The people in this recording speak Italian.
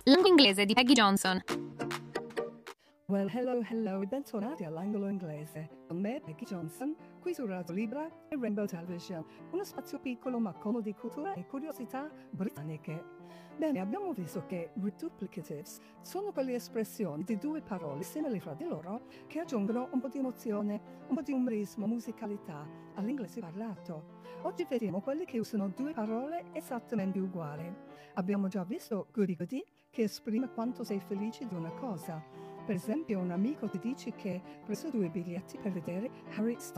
Lingua inglese di Peggy Johnson. Well, hello e bentornati all'Angolo Inglese. Con me, Peggy Johnson, qui su Radio Libra e Rainbow Television, uno spazio piccolo ma comodo di cultura e curiosità britanniche. Bene, abbiamo visto che reduplicatives sono quelle espressioni di due parole simili fra di loro che aggiungono un po' di emozione, un po' di umorismo, musicalità all'inglese parlato. Oggi vediamo quelli che usano due parole esattamente uguali. Abbiamo già visto goody goody, che esprime quanto sei felice di una cosa. Per esempio, un amico ti dice che ha preso 2 biglietti per vedere Harry Styles